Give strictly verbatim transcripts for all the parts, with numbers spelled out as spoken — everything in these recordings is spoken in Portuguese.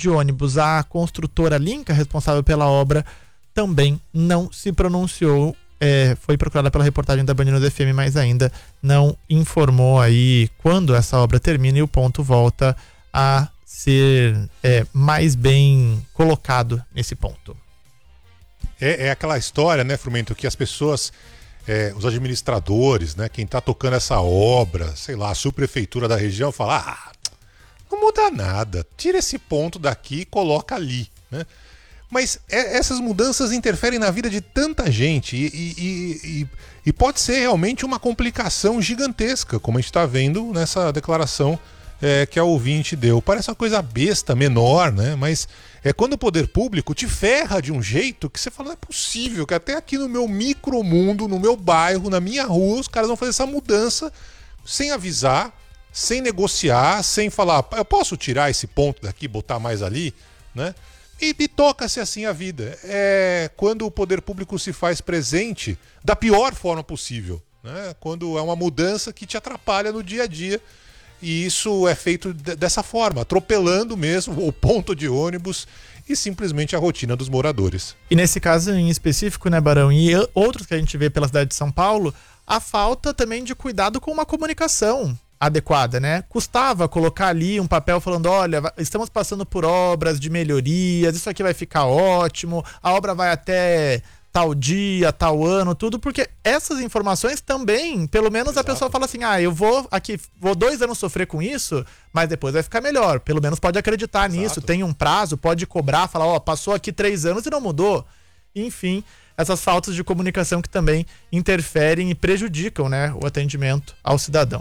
de ônibus, a construtora Linca, responsável pela obra, também não se pronunciou. É, foi procurada pela reportagem da Band News F M, mas ainda não informou aí quando essa obra termina e o ponto volta a ser é, mais bem colocado nesse ponto. É, é aquela história, né, Frumento, que as pessoas, é, os administradores, né, quem está tocando essa obra, sei lá, a subprefeitura da região, fala, ah, não muda nada, tira esse ponto daqui e coloca ali, né? Mas essas mudanças interferem na vida de tanta gente e, e, e, e pode ser realmente uma complicação gigantesca, como a gente está vendo nessa declaração é, que a ouvinte deu. Parece uma coisa besta, menor, né? Mas é quando o poder público te ferra de um jeito que você fala, não é possível que até aqui no meu micromundo, no meu bairro, na minha rua, os caras vão fazer essa mudança sem avisar, sem negociar, sem falar, eu posso tirar esse ponto daqui, botar mais ali, né? E, e toca-se assim a vida. É quando o poder público se faz presente da pior forma possível, né? Quando é uma mudança que te atrapalha no dia a dia. E isso é feito de, dessa forma, atropelando mesmo o ponto de ônibus e simplesmente a rotina dos moradores. E nesse caso em específico, né, Barão, e outros que a gente vê pela cidade de São Paulo, a falta também de cuidado com uma comunicação adequada, né? Custava colocar ali um papel falando, olha, estamos passando por obras de melhorias, isso aqui vai ficar ótimo, a obra vai até tal dia, tal ano, tudo, porque essas informações também, pelo menos Exato. A pessoa fala assim, ah, eu vou aqui, vou dois anos sofrer com isso, mas depois vai ficar melhor, pelo menos pode acreditar Exato. Nisso, tem um prazo, pode cobrar, falar, ó, passou aqui três anos e não mudou. Enfim, essas faltas de comunicação que também interferem e prejudicam, né, o atendimento ao cidadão.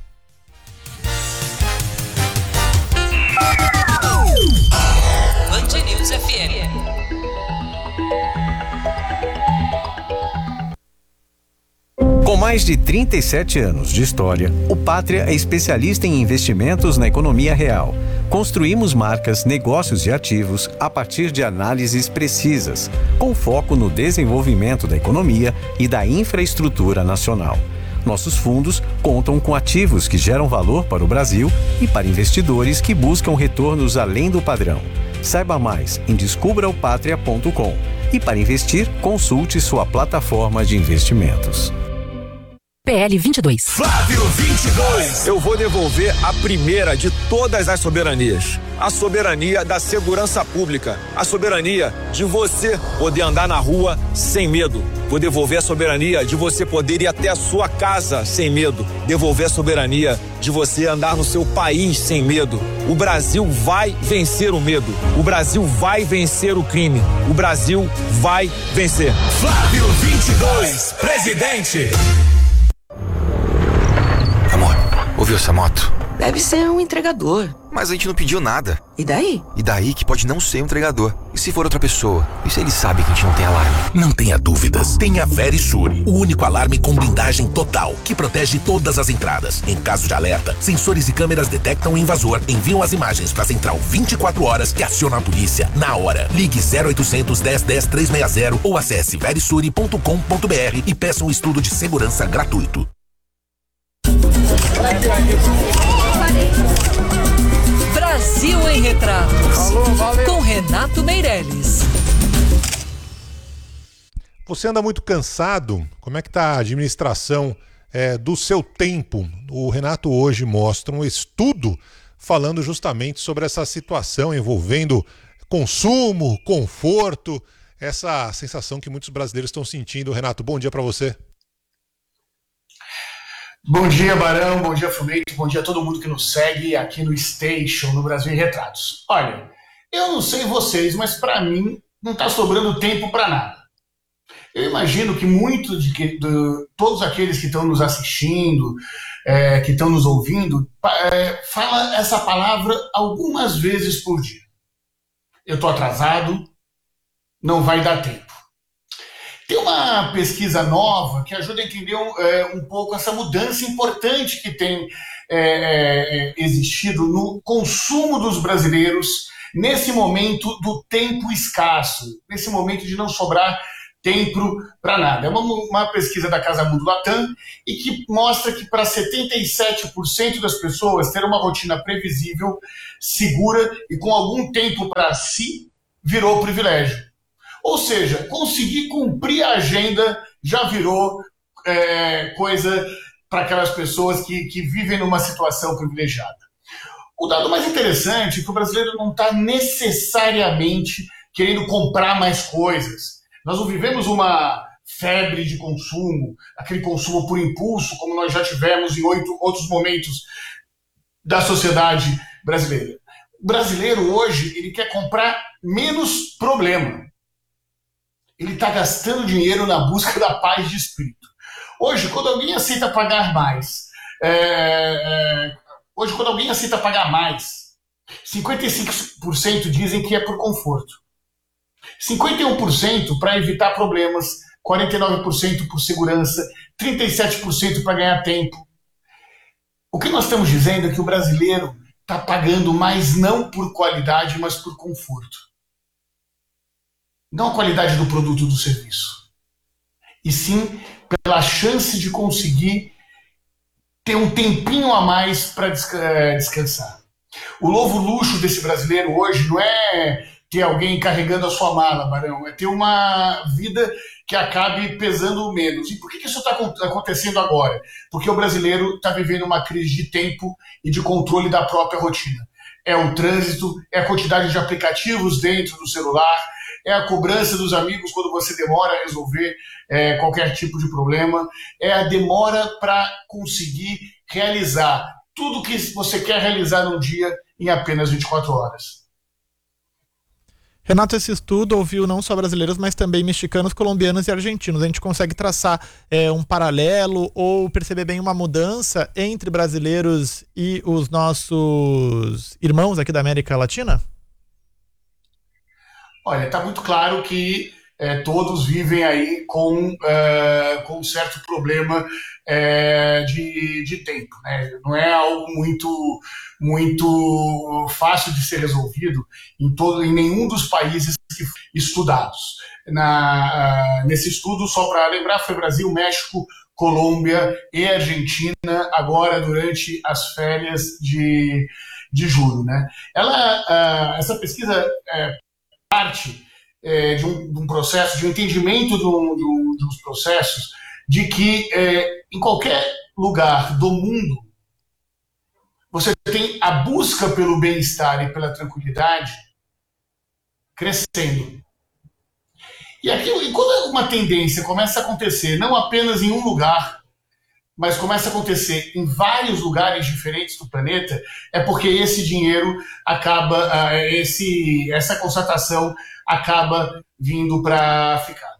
Band News F M. Com mais de trinta e sete anos de história, o Pátria é especialista em investimentos na economia real. Construímos marcas, negócios e ativos a partir de análises precisas, com foco no desenvolvimento da economia e da infraestrutura nacional. Nossos fundos contam com ativos que geram valor para o Brasil e para investidores que buscam retornos além do padrão. Saiba mais em descubra o patria ponto com e para investir, consulte sua plataforma de investimentos. P L vinte e dois. Flávio vinte e dois. Eu vou devolver a primeira de todas as soberanias. A soberania da segurança pública. A soberania de você poder andar na rua sem medo. Vou devolver a soberania de você poder ir até a sua casa sem medo. Devolver a soberania de você andar no seu país sem medo. O Brasil vai vencer o medo. O Brasil vai vencer o crime. O Brasil vai vencer. Flávio vinte e dois, presidente. Amor, ouviu essa moto? Deve ser um entregador. Mas a gente não pediu nada. E daí? E daí que pode não ser um entregador. E se for outra pessoa? E se ele sabe que a gente não tem alarme? Não tenha dúvidas. Tenha Verisure, o único alarme com blindagem total, que protege todas as entradas. Em caso de alerta, sensores e câmeras detectam o invasor, enviam as imagens para a central vinte e quatro horas e acionam a polícia na hora. Ligue zero oitocentos, dez, dez, trezentos e sessenta ou acesse verisure ponto com ponto br e peça um estudo de segurança gratuito. Brasil em Retratos. Alô, com Renato Meirelles. Você anda muito cansado? Como é que está a administração é, do seu tempo? O Renato hoje mostra um estudo falando justamente sobre essa situação envolvendo consumo, conforto, essa sensação que muitos brasileiros estão sentindo. Renato, bom dia para você. Bom dia, Barão, bom dia, Frumento, bom dia a todo mundo que nos segue aqui no Station, no Brasil em Retratos. Olha, eu não sei vocês, mas para mim não está sobrando tempo para nada. Eu imagino que muitos de, que, de todos aqueles que estão nos assistindo, é, que estão nos ouvindo, é, fala essa palavra algumas vezes por dia. Eu estou atrasado, não vai dar tempo. Tem uma pesquisa nova que ajuda a entender um, é, um pouco essa mudança importante que tem é, é, existido no consumo dos brasileiros nesse momento do tempo escasso, nesse momento de não sobrar tempo para nada. É uma, uma pesquisa da Casa Mundo Latam e que mostra que para setenta e sete por cento das pessoas ter uma rotina previsível, segura e com algum tempo para si virou privilégio. Ou seja, conseguir cumprir a agenda já virou é, coisa para aquelas pessoas que, que vivem numa situação privilegiada. O dado mais interessante é que o brasileiro não está necessariamente querendo comprar mais coisas. Nós não vivemos uma febre de consumo, aquele consumo por impulso, como nós já tivemos em oito outros momentos da sociedade brasileira. O brasileiro hoje ele quer comprar menos problema. Ele está gastando dinheiro na busca da paz de espírito. Hoje, quando alguém aceita pagar mais... É, é, Hoje, quando alguém aceita pagar mais, cinquenta e cinco por cento dizem que é por conforto. cinquenta e um por cento para evitar problemas, quarenta e nove por cento por segurança, trinta e sete por cento para ganhar tempo. O que nós estamos dizendo é que o brasileiro está pagando mais não por qualidade, mas por conforto. Não a qualidade do produto ou do serviço, e sim pela chance de conseguir ter um tempinho a mais para descansar. O novo luxo desse brasileiro hoje não é ter alguém carregando a sua mala, Barão, é ter uma vida que acabe pesando menos. E por que isso está acontecendo agora? Porque o brasileiro está vivendo uma crise de tempo e de controle da própria rotina. É o trânsito, é a quantidade de aplicativos dentro do celular, é a cobrança dos amigos quando você demora a resolver é, qualquer tipo de problema, é a demora para conseguir realizar tudo que você quer realizar num dia em apenas vinte e quatro horas. Renato, esse estudo ouviu não só brasileiros, mas também mexicanos, colombianos e argentinos. A gente consegue traçar é, um paralelo ou perceber bem uma mudança entre brasileiros e os nossos irmãos aqui da América Latina? Olha, está muito claro que é, todos vivem aí com, é, com um certo problema é, de, de tempo, né? Não é algo muito, muito fácil de ser resolvido em, todo, em nenhum dos países que estudados. Na, uh, nesse estudo, só para lembrar, foi Brasil, México, Colômbia e Argentina, agora durante as férias de, de julho, né? Ela, uh, essa pesquisa é parte é, de, um, de um processo, de um entendimento de, um, de, um, de uns processos, de que é, em qualquer lugar do mundo você tem a busca pelo bem-estar e pela tranquilidade crescendo. E, aqui, e quando uma tendência começa a acontecer, não apenas em um lugar, mas começa a acontecer em vários lugares diferentes do planeta, é porque esse dinheiro acaba, esse, essa constatação acaba vindo para ficar.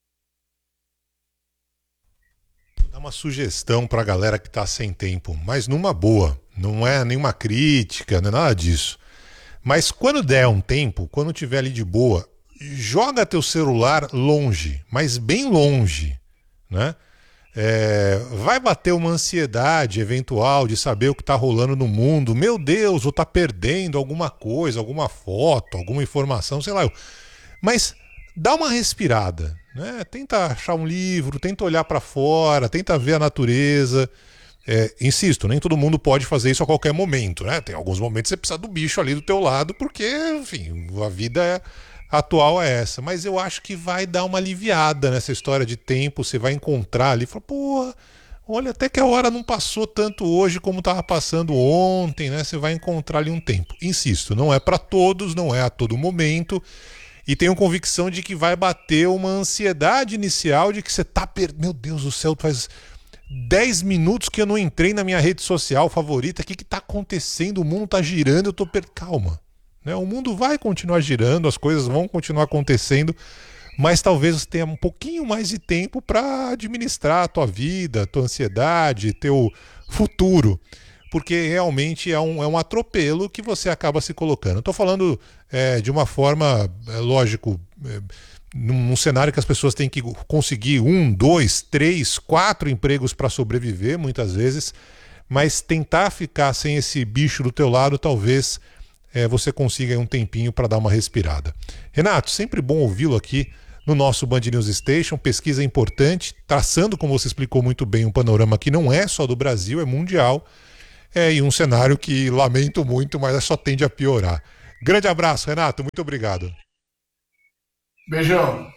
Vou dar uma sugestão para a galera que está sem tempo, mas numa boa, não é nenhuma crítica, não é nada disso. Mas quando der um tempo, quando tiver ali de boa, joga teu celular longe, mas bem longe, né? É, vai bater uma ansiedade eventual de saber o que está rolando no mundo. Meu Deus, vou estar tá perdendo alguma coisa, alguma foto, alguma informação, sei lá. Mas dá uma respirada, né? Tenta achar um livro, tenta olhar para fora, tenta ver a natureza. É, insisto, nem todo mundo pode fazer isso a qualquer momento, né? Tem alguns momentos que você precisa do bicho ali do teu lado, porque, enfim, a vida é... atual é essa, mas eu acho que vai dar uma aliviada nessa história de tempo, você vai encontrar ali, fala, pô, olha, até que a hora não passou tanto hoje como estava passando ontem, né? Você vai encontrar ali um tempo. Insisto, não é para todos, não é a todo momento, e tenho convicção de que vai bater uma ansiedade inicial de que você tá perdendo, meu Deus do céu, faz dez minutos que eu não entrei na minha rede social favorita, o que que tá acontecendo? O mundo tá girando, eu tô per... Calma. O mundo vai continuar girando, as coisas vão continuar acontecendo, mas talvez você tenha um pouquinho mais de tempo para administrar a tua vida, a tua ansiedade, teu futuro, porque realmente é um, é um atropelo que você acaba se colocando. Estou falando é, de uma forma, é, lógico, é, num, num cenário que as pessoas têm que conseguir um, dois, três, quatro empregos para sobreviver, muitas vezes, mas tentar ficar sem esse bicho do teu lado, talvez... É, você consiga aí um tempinho para dar uma respirada. Renato, sempre bom ouvi-lo aqui no nosso Band News Station, pesquisa importante, traçando, como você explicou muito bem, um panorama que não é só do Brasil, é mundial, é, e um cenário que lamento muito, mas só tende a piorar. Grande abraço, Renato, muito obrigado. Beijão.